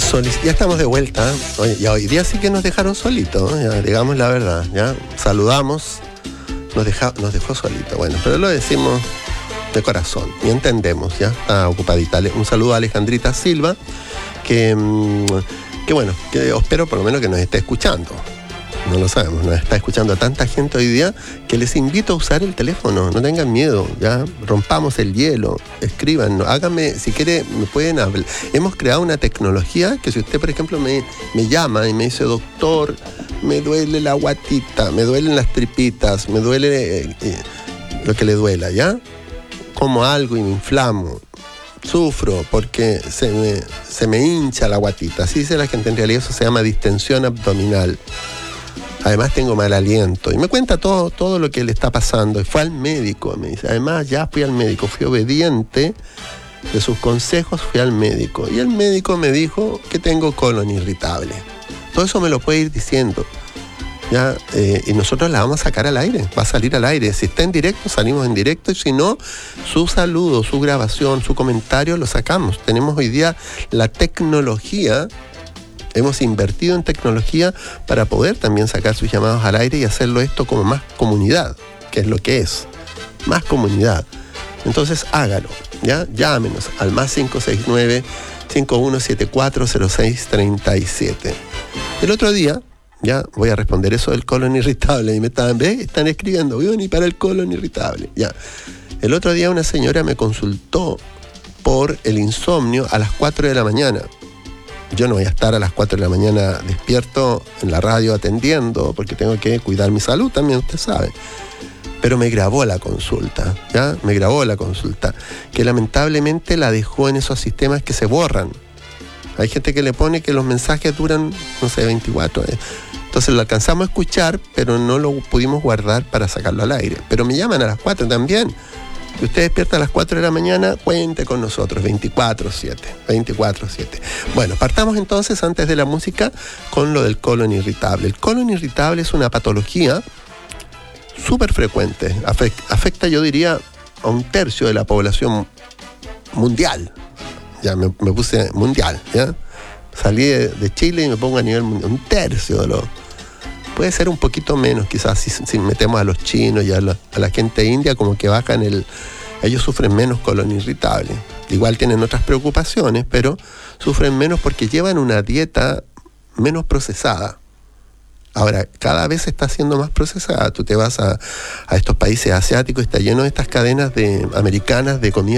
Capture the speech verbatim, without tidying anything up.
Solic- ya estamos de vuelta. Oye, ya hoy día sí que nos dejaron solitos, ¿eh? Ya, digamos la verdad. Ya saludamos, nos, deja, nos dejó solitos. Bueno, pero lo decimos de corazón y entendemos, ya está ocupadita. Un saludo a Alejandrita Silva, que, que bueno, que espero por lo menos que nos esté escuchando. No lo sabemos, nos está escuchando a tanta gente hoy día que les invito a usar el teléfono, no tengan miedo, ya rompamos el hielo, escriban, háganme, si quiere, me pueden hablar. Hemos creado una tecnología que si usted, por ejemplo, me, me llama y me dice, doctor, me duele la guatita, me duelen las tripitas, me duele eh, eh, lo que le duela, ¿ya? Como algo y me inflamo, sufro porque se me, se me hincha la guatita, así dice la gente, en realidad eso se llama distensión abdominal. Además tengo mal aliento. Y me cuenta todo, todo lo que le está pasando. Y fue al médico, me dice. Además ya fui al médico, fui obediente de sus consejos, fui al médico. Y el médico me dijo que tengo colon irritable. Todo eso me lo puede ir diciendo. Ya, eh, y nosotros la vamos a sacar al aire, va a salir al aire. Si está en directo, salimos en directo. Y si no, su saludo, su grabación, su comentario, lo sacamos. Tenemos hoy día la tecnología. Hemos invertido en tecnología para poder también sacar sus llamados al aire y hacerlo esto como más comunidad, que es lo que es, más comunidad. Entonces hágalo, ¿ya? Llámenos al más cinco seis nueve, cinco uno siete cuatro, cero seis tres siete. El otro día, ya voy a responder eso del colon irritable, y me estaban, ¿ves? Están escribiendo, voy ni para el colon irritable, ya. El otro día una señora me consultó por el insomnio a las cuatro de la mañana. Yo no voy a estar a las cuatro de la mañana despierto en la radio atendiendo, porque tengo que cuidar mi salud también, usted sabe. Pero me grabó la consulta, ¿ya? Me grabó la consulta, que lamentablemente la dejó en esos sistemas que se borran. Hay gente que le pone que los mensajes duran, no sé, veinticuatro. ¿eh? Entonces lo alcanzamos a escuchar, pero no lo pudimos guardar para sacarlo al aire. Pero me llaman a las cuatro también. Si usted despierta a las cuatro de la mañana, cuente con nosotros, veinticuatro siete, veinticuatro siete. Bueno, partamos entonces, antes de la música, con lo del colon irritable. El colon irritable es una patología súper frecuente. Afecta, afecta, yo diría, a un tercio de la población mundial. Ya me, me puse mundial, ¿ya? Salí de, de Chile y me pongo a nivel mundial. Un tercio de los... Puede ser un poquito menos, quizás, si, si metemos a los chinos y a la, a la gente india, como que bajan el... Ellos sufren menos colon irritable. Igual tienen otras preocupaciones, pero sufren menos porque llevan una dieta menos procesada. Ahora, cada vez está siendo más procesada. Tú te vas a, a estos países asiáticos y está lleno de estas cadenas de, americanas de comida